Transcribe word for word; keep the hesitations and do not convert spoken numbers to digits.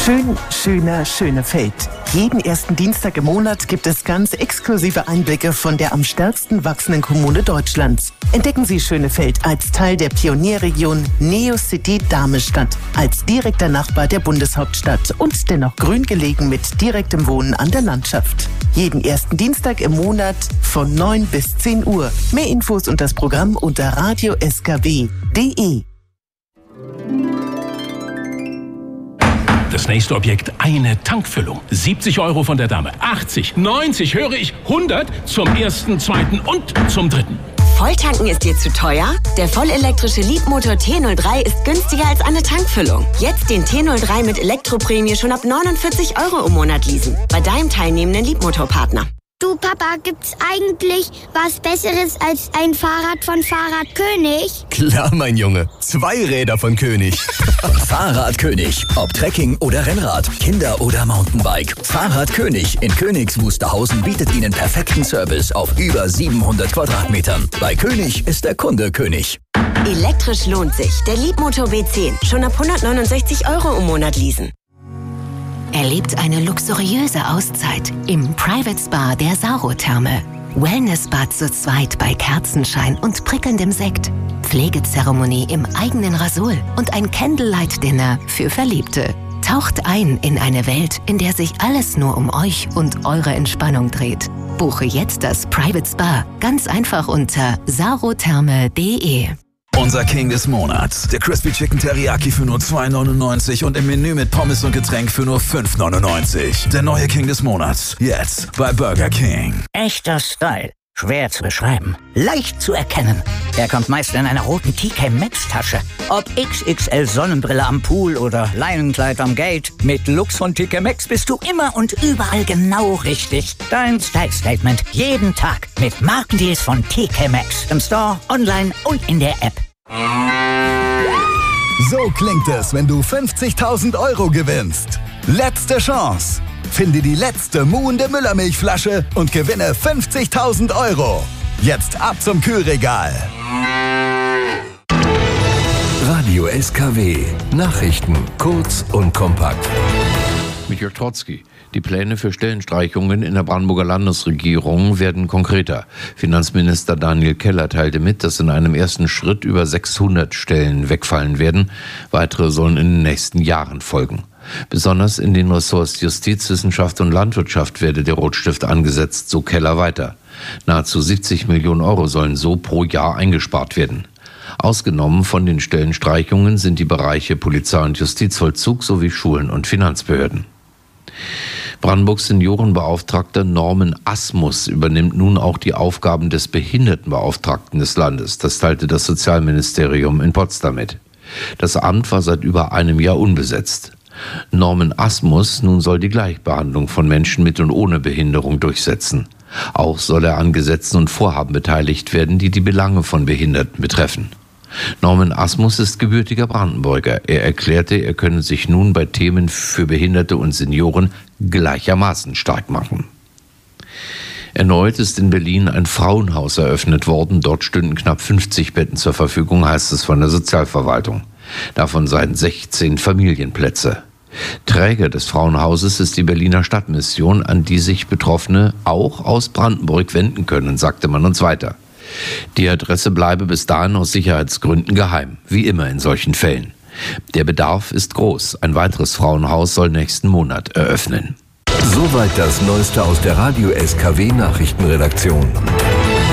Schön, schöner, Schönefeld. Jeden ersten Dienstag im Monat gibt es ganz exklusive Einblicke von der am stärksten wachsenden Kommune Deutschlands. Entdecken Sie Schönefeld als Teil der Pionierregion Neocity Darmestadt, als direkter Nachbar der Bundeshauptstadt und dennoch grün gelegen mit direktem Wohnen an der Landschaft. Jeden ersten Dienstag im Monat von neun bis zehn Uhr. Mehr Infos und das Programm unter radio s k w punkt d e. Das nächste Objekt, eine Tankfüllung. siebzig Euro von der Dame. achtzig, neunzig, höre ich, hundert zum ersten, zweiten und zum dritten. Volltanken ist dir zu teuer? Der vollelektrische Leapmotor T null drei ist günstiger als eine Tankfüllung. Jetzt den T null drei mit Elektroprämie schon ab neunundvierzig Euro im Monat leasen. Bei deinem teilnehmenden Leapmotor-Partner. Du Papa, gibt's eigentlich was Besseres als ein Fahrrad von Fahrradkönig? Klar, mein Junge. Zwei Räder von König. Fahrradkönig. Ob Trekking oder Rennrad, Kinder- oder Mountainbike. Fahrradkönig in Königs Wusterhausen bietet Ihnen perfekten Service auf über siebenhundert Quadratmetern. Bei König ist der Kunde König. Elektrisch lohnt sich. Der Leapmotor B zehn. Schon ab hundertneunundsechzig Euro im Monat leasen. Erlebt eine luxuriöse Auszeit im Private Spa der Sauro-Therme. Wellness-Bad zu zweit bei Kerzenschein und prickelndem Sekt. Pflegezeremonie im eigenen Rasol und ein Candlelight-Dinner für Verliebte. Taucht ein in eine Welt, in der sich alles nur um euch und eure Entspannung dreht. Buche jetzt das Private Spa ganz einfach unter sarotherme punkt d e. Unser King des Monats. Der Crispy Chicken Teriyaki für nur zwei neunundneunzig und im Menü mit Pommes und Getränk für nur fünf neunundneunzig. Der neue King des Monats. Jetzt bei Burger King. Echter Style. Schwer zu beschreiben. Leicht zu erkennen. Er kommt meist in einer roten T K Maxx Tasche. Ob X X L Sonnenbrille am Pool oder Leinenkleid am Gate. Mit Lux von T K Maxx bist du immer und überall genau richtig. Dein Style Statement jeden Tag mit Markendeals von T K Maxx. Im Store, online und in der App. So klingt es, wenn du fünfzigtausend Euro gewinnst. Letzte Chance. Finde die letzte muhende Müllermilchflasche und gewinne fünfzigtausend Euro. Jetzt ab zum Kühlregal. Radio S K W. Nachrichten kurz und kompakt. Mit Jörg Trotzki. Die Pläne für Stellenstreichungen in der Brandenburger Landesregierung werden konkreter. Finanzminister Daniel Keller teilte mit, dass in einem ersten Schritt über sechshundert Stellen wegfallen werden. Weitere sollen in den nächsten Jahren folgen. Besonders in den Ressorts Justiz, Wissenschaft und Landwirtschaft werde der Rotstift angesetzt, so Keller weiter. Nahezu siebzig Millionen Euro sollen so pro Jahr eingespart werden. Ausgenommen von den Stellenstreichungen sind die Bereiche Polizei und Justizvollzug sowie Schulen und Finanzbehörden. Brandenburgs Seniorenbeauftragter Norman Asmus übernimmt nun auch die Aufgaben des Behindertenbeauftragten des Landes. Das teilte das Sozialministerium in Potsdam mit. Das Amt war seit über einem Jahr unbesetzt. Norman Asmus nun soll die Gleichbehandlung von Menschen mit und ohne Behinderung durchsetzen. Auch soll er an Gesetzen und Vorhaben beteiligt werden, die die Belange von Behinderten betreffen. Norman Asmus ist gebürtiger Brandenburger. Er erklärte, er könne sich nun bei Themen für Behinderte und Senioren gleichermaßen stark machen. Erneut ist in Berlin ein Frauenhaus eröffnet worden. Dort stünden knapp fünfzig Betten zur Verfügung, heißt es von der Sozialverwaltung. Davon seien sechzehn Familienplätze. Träger des Frauenhauses ist die Berliner Stadtmission, an die sich Betroffene auch aus Brandenburg wenden können, sagte man uns weiter. Die Adresse bleibe bis dahin aus Sicherheitsgründen geheim, wie immer in solchen Fällen. Der Bedarf ist groß. Ein weiteres Frauenhaus soll nächsten Monat eröffnen. Soweit das Neueste aus der Radio S K W Nachrichtenredaktion.